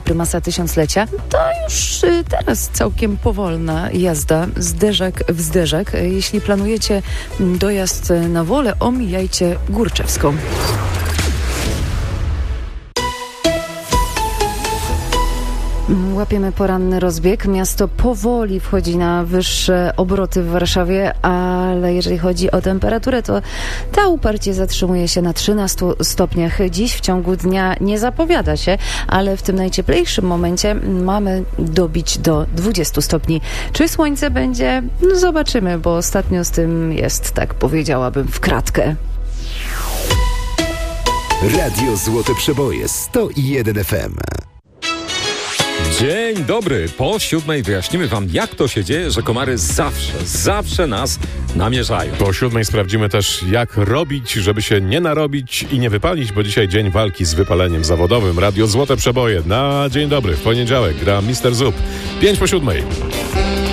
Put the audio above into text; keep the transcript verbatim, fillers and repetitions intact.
prymasa tysiąclecia, to już y, teraz całkiem powolna jazda, zderzak w zderzak. Jeśli planujecie dojazd na Wolę, omijajcie Górczewską. Łapiemy poranny rozbieg. Miasto powoli wchodzi na wyższe obroty w Warszawie, ale jeżeli chodzi o temperaturę, to ta uparcie zatrzymuje się na trzynastu stopniach. Dziś w ciągu dnia nie zapowiada się, ale w tym najcieplejszym momencie mamy dobić do dwudziestu stopni. Czy słońce będzie? No zobaczymy, bo ostatnio z tym jest, tak powiedziałabym, w kratkę. Radio Złote Przeboje sto jeden F M. Dzień dobry. Po siódmej wyjaśnimy wam, jak to się dzieje, że komary zawsze, zawsze nas namierzają. Po siódmej sprawdzimy też, jak robić, żeby się nie narobić i nie wypalić, bo dzisiaj dzień walki z wypaleniem zawodowym. Radio Złote Przeboje na dzień dobry. W poniedziałek gra mister Zup. Pięć po siódmej.